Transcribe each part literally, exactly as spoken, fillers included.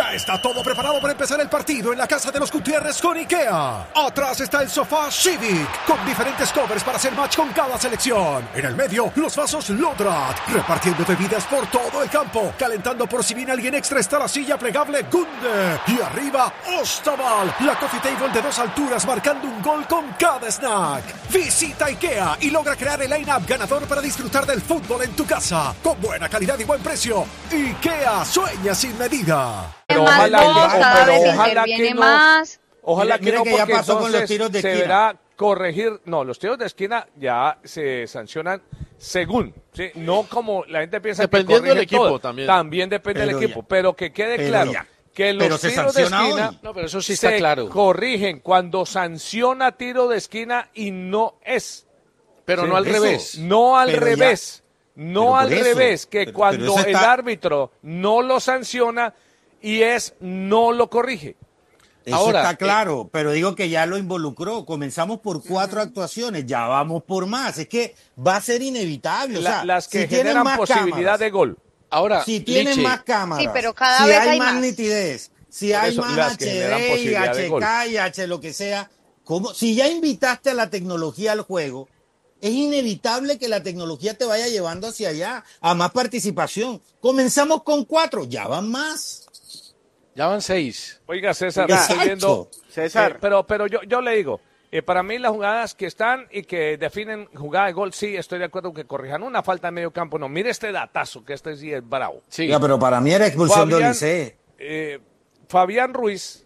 Ya está todo preparado para empezar el partido en la casa de los Gutiérrez con IKEA. Atrás está el sofá Civic, con diferentes covers para hacer match con cada selección. En el medio, los vasos Lodrat, repartiendo bebidas por todo el campo. Calentando por si viene alguien extra está la silla plegable Gunde. Y arriba, Ostaval, la coffee table de dos alturas marcando un gol con cada snack. Visita IKEA y logra crear el line-up ganador para disfrutar del fútbol en tu casa. Con buena calidad y buen precio. IKEA, sueña sin medida. Pero ojalá voz, que, cada pero vez ojalá interviene que no, más. ojalá Mira, mira que no, que ya porque pasó con los entonces tiros de se esquina. verá corregir. No, los tiros de esquina ya se sancionan según, ¿sí? No como la gente piensa Dependiendo que corrigen del equipo todo. también. También depende Pero del equipo, ya. pero que quede Pero claro ya. que los Pero se tiros de sanciona esquina hoy. No, pero eso sí está se claro. corrigen cuando sanciona tiro de esquina y no es. Pero Sí, no al eso. revés. No al Pero ya- revés. No pero por al eso. revés, que Pero- cuando pero eso el está- árbitro no lo sanciona y es no lo corrige. Eso Ahora, está claro, pero digo que ya lo involucró. Comenzamos por cuatro actuaciones, ya vamos por más. Es que va a ser inevitable. O La- sea, las que si tienen generan más posibilidad cámaras, de gol. Ahora, si tienen Liche, más cámaras, Sí, pero cada si vez hay hay más más. nitidez, si Por hay eso, más las que generan H D y posibilidad de gol. H K y H lo que sea, ¿cómo? Si ya invitaste a la tecnología al juego, es inevitable que la tecnología te vaya llevando hacia allá, a más participación. Comenzamos con cuatro, ya van más. ya van seis. Oiga, César, Exacto. estoy viendo. César. eh, pero pero yo, yo le digo, eh, para mí las jugadas que están y que definen jugada de gol, sí, estoy de acuerdo que corrijan una falta en medio campo. No, mire este datazo, que este sí es bravo. Sí. Ya, pero para mí era expulsión de Fabián, Odisee. eh, Fabián Ruiz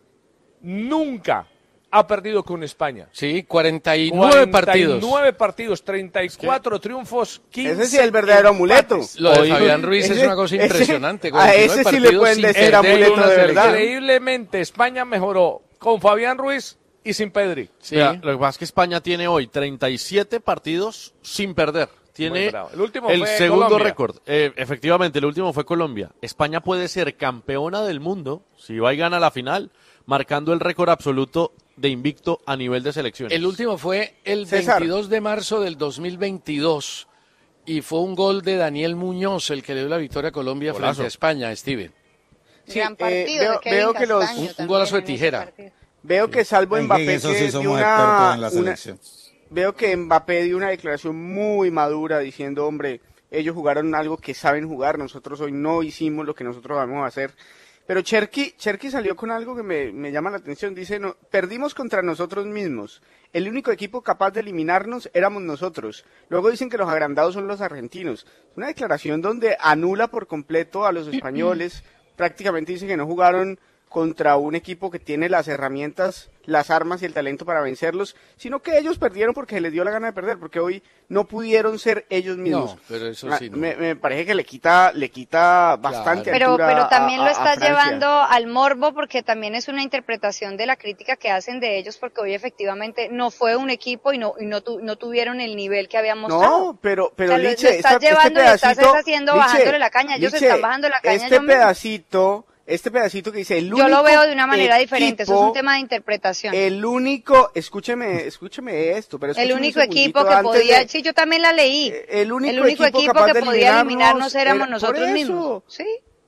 nunca ha perdido con España. Sí, cuarenta y nueve partidos. nueve partidos, treinta y cuatro triunfos, quince Ese sí es el verdadero amuleto. empates. Lo de Hoy- Fabián Ruiz es ese- una cosa ese- impresionante. a cuarenta y nueve ese sí le partidos pueden sin decir perder amuleto una de selección. verdad. Increíblemente, España mejoró con Fabián Ruiz y sin Pedri. Sí. Mira, lo que pasa es que España tiene hoy treinta y siete partidos sin perder. Muy Tiene bravo. El último el fue segundo Colombia. récord. Eh, efectivamente, el último fue Colombia. España puede ser campeona del mundo si va y gana la final, marcando el récord absoluto de invicto a nivel de selecciones. El último fue el César. veintidós de marzo del dos mil veintidós y fue un gol de Daniel Muñoz el que le dio la victoria a Colombia Golazo. frente a España, Steven. Sí, Gran eh, partido veo- de Kevin veo que los- Castaño un- un también golazo de en ese tijera. partido. Veo que salvo En Mbappé, eso que sí dio somos una- expertos en la una- selección. veo que Mbappé dio una declaración muy madura diciendo, hombre, ellos jugaron algo que saben jugar, nosotros hoy no hicimos lo que nosotros vamos a hacer. Pero Cherky, Cherky salió con algo que me, me llama la atención, dice, no, perdimos contra nosotros mismos, el único equipo capaz de eliminarnos éramos nosotros. Luego dicen que los agrandados son los argentinos. Una declaración donde anula por completo a los españoles, prácticamente dice que no jugaron contra un equipo que tiene las herramientas, las armas y el talento para vencerlos, sino que ellos perdieron porque les dio la gana de perder, porque hoy no pudieron ser ellos mismos. No, pero eso Ah, sí no. me, me parece que le quita, le quita bastante Pero, altura pero a- también a- lo a estás Francia. llevando al morbo porque también es una interpretación de la crítica que hacen de ellos porque hoy efectivamente no fue un equipo y no y no, tu- no tuvieron el nivel que habían mostrado. No, pero, pero O sea, lo- Liche, lo estás esta- llevando este y estás pedacito, haciendo Liche, bajándole la caña. Ellos Liche, están bajando la caña. Este yo mismo. pedacito, este pedacito que dice el Yo único lo veo de una manera diferente. Eso es un equipo- tema de interpretación. El único, escúcheme, escúcheme esto, pero El escúcheme un único equipo segundito que antes podía, de- sí, yo también la leí. Eh, el único, el único equipo, capaz que de podía eliminarnos éramos era- por nosotros eso. mismos. Sí.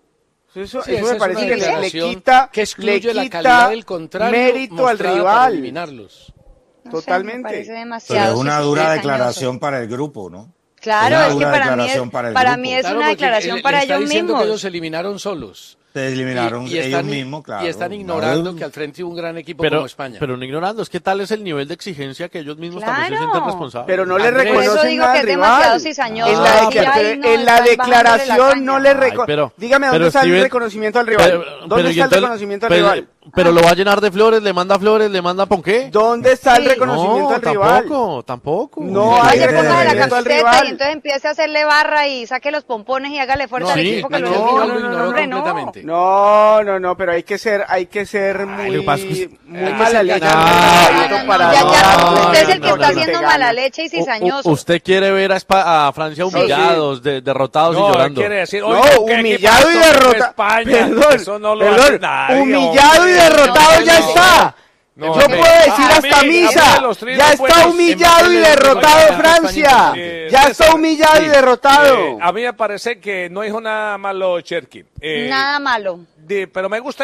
Eso, Sí, eso esa me es parece una que le, le declaración quita, que excluye le la quita calidad del contrario mérito al mostrada para rival. eliminarlos. No sé, Totalmente. me parece Pero demasiado. es una sí, dura sí, declaración para el grupo, ¿no? Claro, Una es que dura para mí declaración es, para el para grupo. mí es Claro, una porque declaración le- para le está ellos diciendo mismos. que ellos se eliminaron solos. Se eliminaron Y- y están ellos i- mismos, claro. Y están ignorando No, que al frente hubo un gran equipo pero, como España. pero no ignorando, es que tal es el nivel de exigencia que ellos mismos también se Claro. sienten responsables. Pero no le Andrés, Por eso reconocen digo nada que al es demasiado rival. cizañoso. En la, Ah, deca- y ahí pero no en la están bajándole la declaración caña. no le Ay, reconocen. pero- Dígame, ¿dónde pero está el Steven- reconocimiento al rival? Pero- ¿Dónde pero y está el entonces- reconocimiento al pero- rival? Pero lo va a llenar de flores, le manda flores, le manda ponqué. ¿Dónde está el Sí. reconocimiento No, al rival? tampoco, tampoco. No Que hay se ponga de la reconocimiento al camiseta rival. y entonces empiece a hacerle barra y saque los pompones y hágale fuerza No, al sí, equipo que no, lo no, eliminó. no, lo ignoró Hombre, no. completamente. No, no, no, pero hay que ser, hay que ser muy, lo que pasa es que- muy hay que mala ser leche. gallano. No, no, no, para- ya, ya, no, usted es el no, que no, está no, haciendo no. mala leche y U- cizañoso. u- usted quiere ver a, Espa- a Francia humillados, de- derrotados y No, llorando. quiere decir, No, oiga, ¿qué humillado y equipazo fue derrotado. España. Perdón, Eso no lo perdón, hace nadie, humillado hombre. y derrotado No, ya no, está. No, Yo hombre. puedo decir A hasta mí- a mí misa. los tres Ya no está pueden- humillado y Oiga, derrotado oiga, Francia. eh, Ya está César, humillado y sí. derrotado. Eh, a mí me parece que no dijo nada malo Cherky. Eh, Nada malo. de- pero me gusta